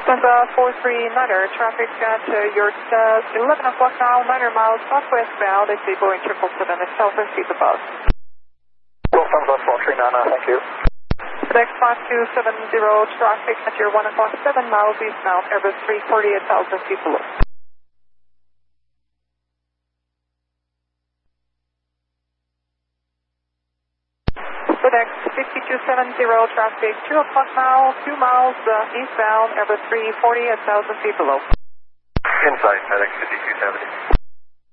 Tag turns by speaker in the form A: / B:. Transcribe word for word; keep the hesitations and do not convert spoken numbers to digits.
A: Lufthansa four three niner, traffic at uh, your uh, eleven o'clock now, niner miles southwest bound. I see Boeing triple seven itself and see the bus.
B: Lufthansa four three niner, thank you.
A: FedEx five two seven zero, traffic at your one o'clock, seven miles eastbound, Airbus three forty at one thousand feet below. FedEx fifty-two seventy, traffic two o'clock now, two miles uh, eastbound, Airbus three forty at one thousand feet below.
B: Inside FedEx fifty-two seventy.